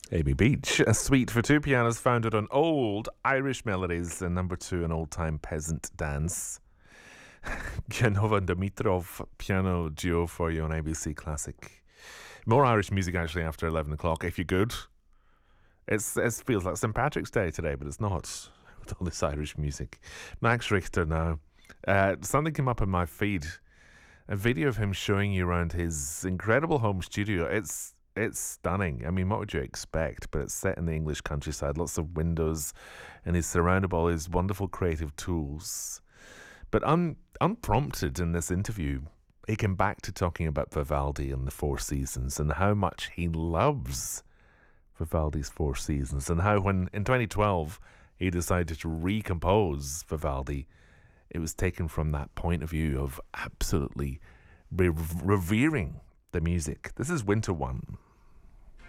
Amy Beach, a suite for two pianos founded on old Irish melodies, and number two, an old-time peasant dance. Janova Dimitrov piano duo for you on ABC Classic. More Irish music actually after 11 o'clock, if you're good. It feels like St. Patrick's Day today, but it's not with all this Irish music. Max Richter now. Something came up in my feed. A video of him showing you around his incredible home studio. It's stunning. I mean, what would you expect? But it's set in the English countryside, lots of windows, and he's surrounded by all his wonderful creative tools. But unprompted in this interview, he came back to talking about Vivaldi and the Four Seasons and how much he loves Vivaldi's Four Seasons, and how when in 2012 he decided to recompose Vivaldi, it was taken from that point of view of absolutely revering the music. This is Winter One.